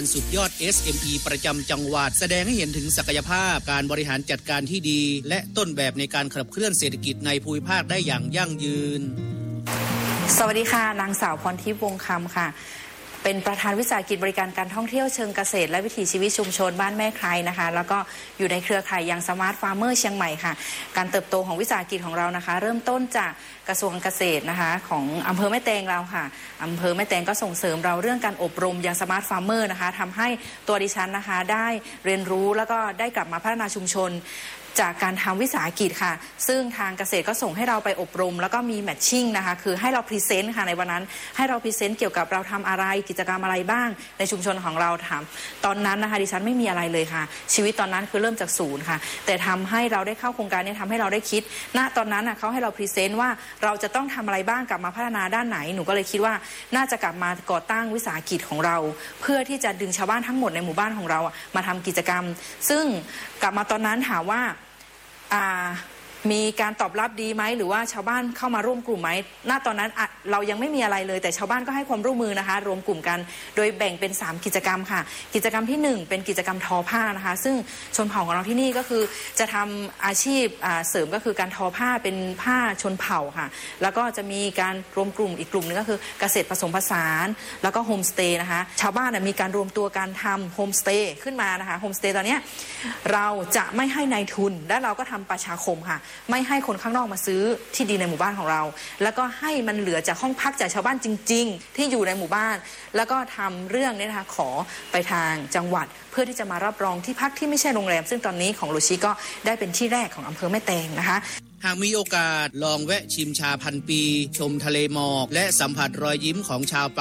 สุดยอด SME ประจำจังหวัดแสดงให้เห็นถึงศักยภาพการบริหารจัดการที่ดีและต้นแบบในการขับเคลื่อนเศรษฐกิจในภูมิภาคได้อย่างยั่งยืนสวัสดีค่ะนางสาวพรทิพย์วงคำค่ะเป็นประธานวิสาหกิจบริการการท่องเที่ยวเชิงเกษตรและวิถีชีวิตชุมชนบ้านแม่ไคร้นะคะแล้วก็อยู่ในเครือข่ายยังสมาร์ทฟาร์มเมอร์เชียงใหม่ค่ะการเติบโตของวิสาหกิจของเรานะคะเริ่มต้นจากกระทรวงเกษตรนะคะของอำเภอแม่แตงเราค่ะอำเภอแม่แตงก็ส่งเสริมเราเรื่องการอบรมยังสมาร์ทฟาร์มเมอร์นะคะทำให้ตัวดิฉันนะคะได้เรียนรู้แล้วก็ได้กลับมาพัฒนาชุมชนจากการทำวิสาหกิจค่ะซึ่งทางเกษตรก็ส่งให้เราไปอบรมแล้วก็มีแมทชิ่งนะคะคือให้เราพรีเซนต์ค่ะในวันนั้นให้เราพรีเซนต์เกี่ยวกับเราทำอะไรกิจกรรมอะไรบ้างในชุมชนของเราทำตอนนั้นนะคะดิฉันไม่มีอะไรเลยค่ะชีวิตตอนนั้นคือเริ่มจากศูนย์ค่ะแต่ทำให้เราได้เข้าโครงการนี้ทำให้เราได้คิดณตอนนั้นเขาให้เราพรีเซนต์ว่าเราจะต้องทำอะไรบ้างกลับมาพัฒนาด้านไหนหนูก็เลยคิดว่าน่าจะกลับมาก่อตั้งวิสาหกิจของเราเพื่อที่จะดึงชาวบ้านทั้งหมดในหมู่บ้านของเรามาทำกิจกรรมซึ่งกลับมาตอนนั้นถามว่ามีการตอบรับดีไหมหรือว่าชาวบ้านเข้ามาร่วมกลุ่มไหมณตอนนั้นเรายังไม่มีอะไรเลยแต่ชาวบ้านก็ให้ความร่วมมือนะคะรวมกลุ่มกันโดยแบ่งเป็น3กิจกรรมค่ะกิจกรรมที่1เป็นกิจกรรมทอผ้านะคะซึ่งชนเผ่าของเราที่นี่ก็คือจะทำอาชีพเสริมก็คือการทอผ้าเป็นผ้าชนเผ่าค่ะแล้วก็จะมีการรวมกลุ่มอีกกลุ่มนึงก็คือเกษตรผสมผสานแล้วก็โฮมสเตย์นะคะชาวบ้านมีการรวมตัวการทำโฮมสเตย์ขึ้นมานะคะโฮมสเตย์ตอนนี้เราจะไม่ให้นายทุนและเราก็ทำประชาคมค่ะไม่ให้คนข้างนอกมาซื้อที่ดินในหมู่บ้านของเราแล้วก็ให้มันเหลือจากห้องพักจากชาวบ้านจริงๆที่อยู่ในหมู่บ้านแล้วก็ทำเรื่องนี้นะคะขอไปทางจังหวัดเพื่อที่จะมารับรองที่พักที่ไม่ใช่โรงแรมซึ่งตอนนี้ของโรชิก็ได้เป็นที่แรกของอำเภอแม่แตงนะคะหากมีโอกาสลองแวะชิมชาพันปีชมทะเลหมอกและสัมผัสรอยยิ้มของชาว